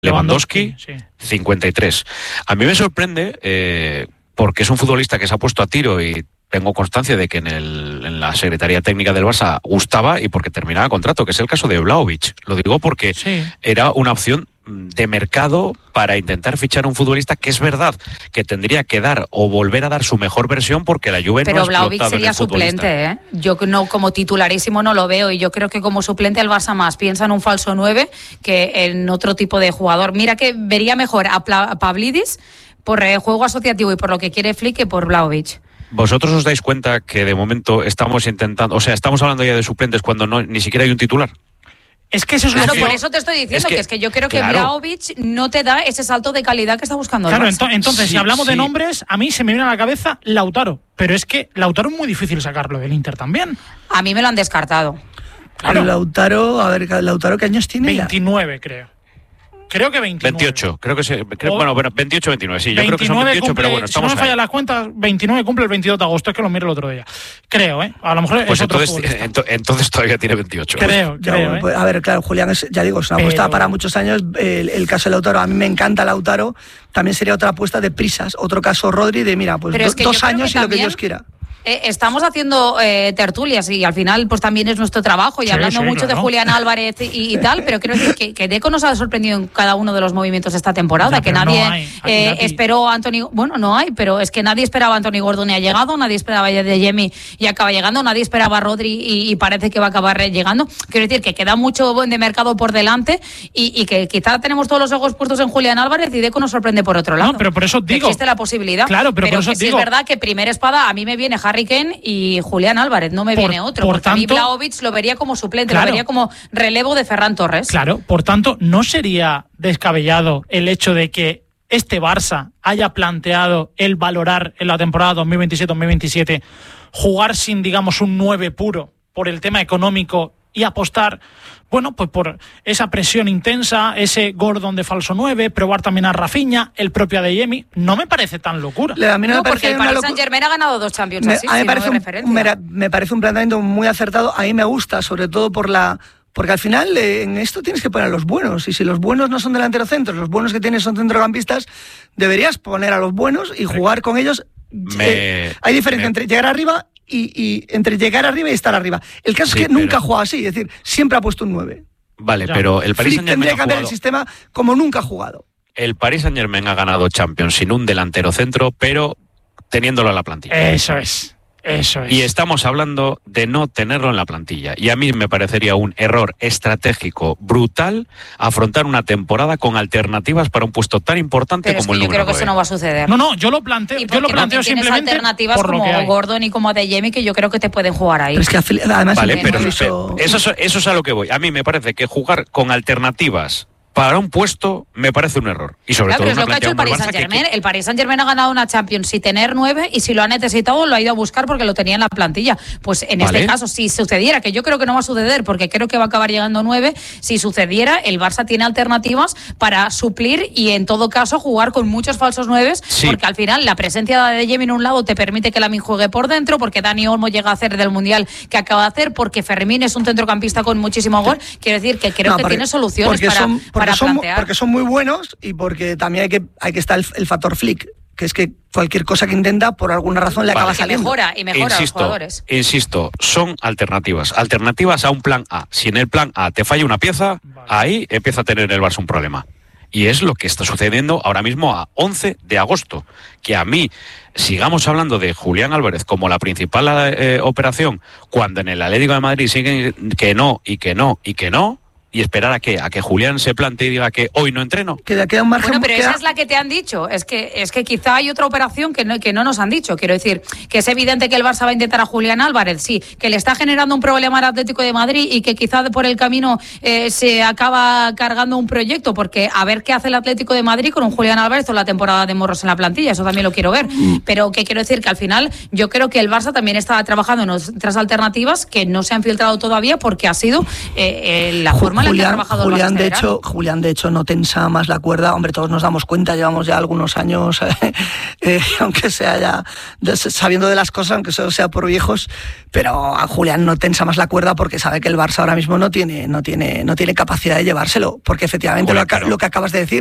Lewandowski, sí. 53. A mí me sorprende porque es un futbolista que se ha puesto a tiro y tengo constancia de que en la Secretaría Técnica del Barça gustaba y porque terminaba contrato, que es el caso de Vlahovic. Lo digo porque era una opción de mercado para intentar fichar a un futbolista que es verdad que tendría que dar o volver a dar su mejor versión porque la Juve no ha explotado. Pero Vlahovic sería suplente, ¿eh? Yo no, como titularísimo no lo veo, y yo creo que como suplente el Barça más piensa en un falso 9 que en otro tipo de jugador. Mira que vería mejor a Pavlidis por juego asociativo y por lo que quiere Flick que por Vlahovic. ¿Vosotros os dais cuenta que de momento estamos intentando, o sea, estamos hablando ya de suplentes cuando ni siquiera hay un titular? Es que eso es claro, por eso te estoy diciendo que yo creo que Vlahovic no te da ese salto de calidad que está buscando el Barça. Entonces, si hablamos de nombres, a mí se me viene a la cabeza Lautaro. Pero es que Lautaro es muy difícil sacarlo del Inter también. A mí me lo han descartado. Claro. Lautaro, ¿qué años tiene? 29, creo. Creo que 29. 28, creo que sí. Bueno, 28, 29, sí. Yo 29 creo que son 28, cumple, pero bueno, estamos si no me falla las cuentas, 29 cumple el 22 de agosto, es que lo miré el otro día. Creo, ¿eh? A lo mejor pues es otro entonces todavía tiene 28. Creo, pues, a ver, claro, Julián, es una apuesta para muchos años. El caso de Lautaro, a mí me encanta Lautaro. También sería otra apuesta de prisas. Otro caso Rodri de, mira, pues 2 años y lo que Dios quiera. Estamos haciendo tertulias y al final pues también es nuestro trabajo y hablando mucho de Julián Álvarez y tal, pero quiero decir que Deco nos ha sorprendido en cada uno de los movimientos de esta temporada, ya, que nadie esperó a Anthony, bueno, no hay, pero es que nadie esperaba a Anthony Gordon y ha llegado, nadie esperaba a De Jemi y acaba llegando, nadie esperaba a Rodri y parece que va a acabar llegando. Quiero decir que queda mucho de mercado por delante y que quizá tenemos todos los ojos puestos en Julián Álvarez y Deco nos sorprende por otro lado. No, pero por eso digo. Existe la posibilidad. Claro, pero por eso que sí es verdad que primera espada a mí me viene Harry Kane y Julián Álvarez, no me viene otro, porque tanto, a mí Vlahovic lo vería como suplente, lo vería como relevo de Ferran Torres. Claro, por tanto, ¿no sería descabellado el hecho de que este Barça haya planteado el valorar en la temporada 2027-2027 jugar sin, digamos, un 9 puro por el tema económico y apostar, bueno, pues por esa presión intensa, ese Gordon de falso 9, probar también a Rafinha, el propio Adeyemi? No me parece tan locura. A mí no, porque el Paris Saint-Germain ha ganado 2 Champions así, me parece un planteamiento muy acertado. A mí me gusta, sobre todo porque al final en esto tienes que poner a los buenos, y si los buenos no son delanteros centros, los buenos que tienes son centrocampistas, deberías poner a los buenos y jugar con ellos. Hay diferencia entre llegar arriba y entre llegar arriba y estar arriba. El caso es que nunca ha jugado así, es decir, siempre ha puesto un 9. Vale, pero el Paris Saint-Germain tendría que cambiar el sistema como nunca ha jugado. El Paris Saint-Germain ha ganado Champions sin un delantero centro, pero teniéndolo en la plantilla. Eso es. Y estamos hablando de no tenerlo en la plantilla. Y a mí me parecería un error estratégico brutal afrontar una temporada con alternativas para un puesto tan importante pero como el número 9. Yo creo que eso no va a suceder. No, yo lo planteo simplemente alternativas por como lo que hay. Gordon y como Adeyemi, que yo creo que te pueden jugar ahí. Pero es que además eso es a lo que voy. A mí me parece que jugar con alternativas para un puesto me parece un error. Y sobre todo es lo que ha hecho el Paris Saint-Germain. El Paris Saint-Germain ha ganado una Champions sin tener 9 y si lo ha necesitado lo ha ido a buscar porque lo tenía en la plantilla. Pues en este caso, si sucediera, que yo creo que no va a suceder porque creo que va a acabar llegando 9, si sucediera, el Barça tiene alternativas para suplir y en todo caso jugar con muchos falsos 9, porque al final la presencia de Adeyemi en un lado te permite que Lamine juegue por dentro, porque Dani Olmo llega a hacer del Mundial que acaba de hacer, porque Fermín es un centrocampista con muchísimo gol. Quiero decir que creo que tiene soluciones porque son muy buenos y porque también hay que estar el factor Flick, que es que cualquier cosa que intenta por alguna razón le acaba saliendo. Mejora a los jugadores. Insisto, son alternativas a un plan A. Si en el plan A te falla una pieza, ahí empieza a tener el Barça un problema. Y es lo que está sucediendo ahora mismo a 11 de agosto. Que a mí, sigamos hablando de Julián Álvarez como la principal operación, cuando en el Atlético de Madrid siguen que no, y esperar a que Julián se plantee y diga que hoy no entreno. Queda un margen. Bueno, pero esa es la que te han dicho. Es que quizá hay otra operación que no nos han dicho. Quiero decir, que es evidente que el Barça va a intentar a Julián Álvarez, sí, que le está generando un problema al Atlético de Madrid y que quizá por el camino se acaba cargando un proyecto, porque a ver qué hace el Atlético de Madrid con un Julián Álvarez o la temporada de Morros en la plantilla, eso también lo quiero ver. Pero que quiero decir que al final yo creo que el Barça también está trabajando en otras alternativas que no se han filtrado todavía porque ha sido la forma forma en la que ha trabajado el Barça. Julián, de hecho, no tensa más la cuerda. Hombre, todos nos damos cuenta, llevamos ya algunos años, aunque sea ya sabiendo de las cosas, aunque sea por viejos, pero a Julián no tensa más la cuerda porque sabe que el Barça ahora mismo no tiene capacidad de llevárselo, porque efectivamente lo que acabas de decir,